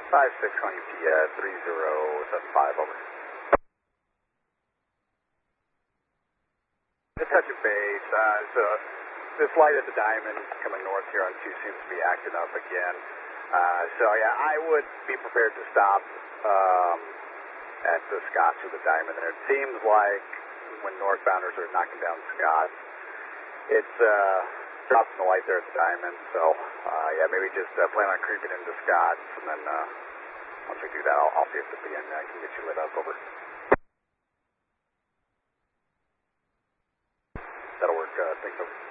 5-6 on UP 3075, over. Just touching base. So this light at the diamond coming north here on 2 seems to be acting up again. So yeah, I would be prepared to stop at the Scotts with the diamond there. It seems like when northbounders are knocking down Scotts, it's dropping the light there at the diamond. So yeah, maybe just plan on creeping into Scotts, and then once we do that, I'll see if the PN can get you lit up, over. That'll work. Thanks, over.